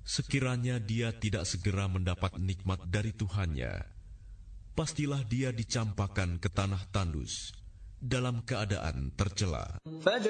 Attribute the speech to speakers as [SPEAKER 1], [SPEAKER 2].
[SPEAKER 1] Sekiranya dia tidak segera mendapat nikmat dari Tuhannya, pastilah dia dicampakkan ke tanah tandus dalam keadaan tercela.